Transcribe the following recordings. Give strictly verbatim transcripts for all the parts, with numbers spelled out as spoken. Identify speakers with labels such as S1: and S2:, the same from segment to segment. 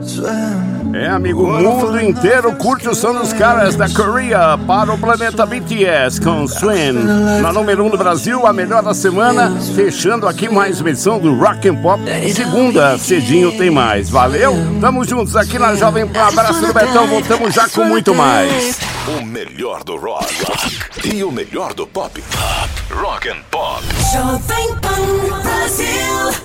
S1: É, amigo, o mundo inteiro curte o som dos caras da Coreia para o planeta B T S com Swim. Na número um do Brasil, a melhor da semana, fechando aqui mais uma edição do Rock and Pop. Segunda, cedinho tem mais. Valeu? Tamo juntos aqui na Jovem Pan. Abraço do Betão, voltamos já com muito mais.
S2: O melhor do rock e o melhor do pop. Rock and Pop.
S3: Jovem Pan Brasil.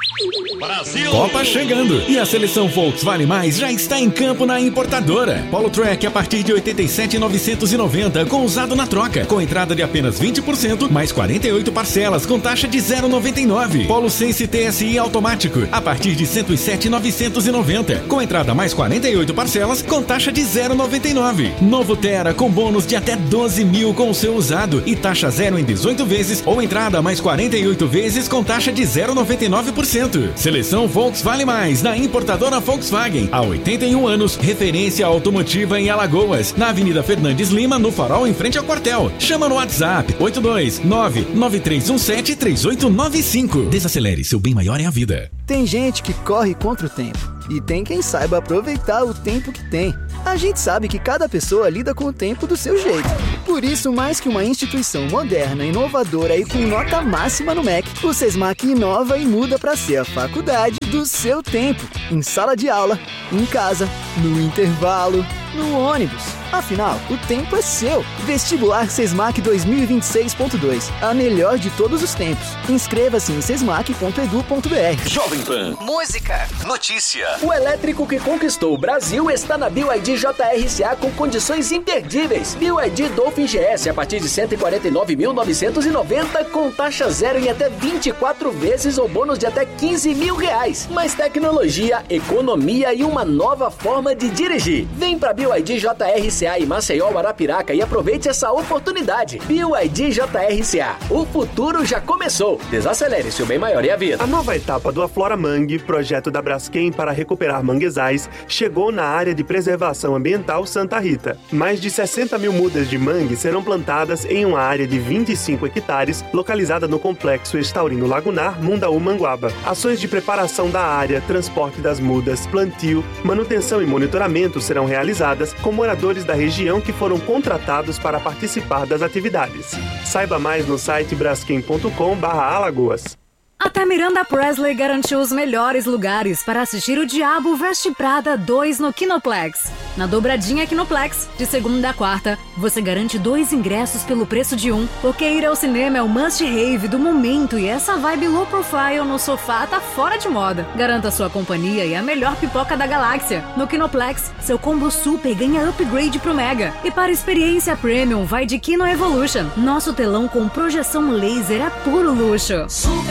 S4: Brasil! Copa chegando e a seleção Volkswagen Mais já está em campo na importadora. Polo Track a partir de oitenta e sete mil novecentos e noventa com usado na troca, com entrada de apenas vinte por cento, mais quarenta e oito parcelas com taxa de zero vírgula noventa e nove. Polo Sense T S I automático a partir de cento e sete mil novecentos e noventa, com entrada mais quarenta e oito parcelas com taxa de zero vírgula noventa e nove. Novo Terra com bônus de até doze mil com o seu usado e taxa zero em dezoito vezes ou entrada mais quarenta e oito vezes com taxa de zero vírgula noventa e nove por cento. Seleção Volkswagen Mais, na importadora Volkswagen. Há oitenta e um anos, referência automotiva em Alagoas. Na Avenida Fernandes Lima, no Farol, em frente ao quartel. Chama no WhatsApp oito dois nove nove três um sete três oito nove cinco. Desacelere, seu bem maior é a vida.
S5: Tem gente que corre contra o tempo. E tem quem saiba aproveitar o tempo que tem. A gente sabe que cada pessoa lida com o tempo do seu jeito. Por isso, mais que uma instituição moderna, inovadora e com nota máxima no M E C, o Sesmac inova e muda para ser a faculdade do seu tempo. Em sala de aula, em casa, no intervalo, no ônibus. Afinal, o tempo é seu. Vestibular Sesmac dois mil e vinte e seis ponto dois. A melhor de todos os tempos. Inscreva-se em sesmac ponto edu ponto br.
S2: Jovem Pan.
S3: Música.
S2: Notícia.
S6: O elétrico que conquistou o Brasil está na B Y D J R C A com condições imperdíveis. B Y D Dolphin G S a partir de cento e quarenta e nove mil novecentos e noventa com taxa zero em até vinte e quatro vezes ou bônus de até quinze mil reais. Mais tecnologia, economia e uma nova forma de dirigir. Vem pra B Y D J R C A e Maceió, Arapiraca e aproveite essa oportunidade. B Y D J R C A. O futuro já começou. Desacelere, seu bem maior é a vida.
S7: A nova etapa do Aflora Mangue, projeto da Braskem para recuperar manguezais, chegou na área de preservação ambiental Santa Rita. Mais de sessenta mil mudas de mangue serão plantadas em uma área de vinte e cinco hectares, localizada no Complexo Estaurino Lagunar, Mundaú, Manguaba. Ações de preparação da área, transporte das mudas, plantio, manutenção e monitoramento serão realizadas com moradores da região que foram contratados para participar das atividades. Saiba mais no site braskem ponto com barra alagoas.
S8: Até Miranda Presley garantiu os melhores lugares para assistir O Diabo Veste Prada dois no Kinoplex. Na dobradinha Kinoplex, de segunda a quarta, você garante dois ingressos pelo preço de um, porque ir ao cinema é o must-have do momento e essa vibe low profile no sofá tá fora de moda. Garanta sua companhia e a melhor pipoca da galáxia. No Kinoplex, seu combo super ganha upgrade pro Mega. E para experiência premium, vai de Kino Evolution. Nosso telão com projeção laser é puro luxo.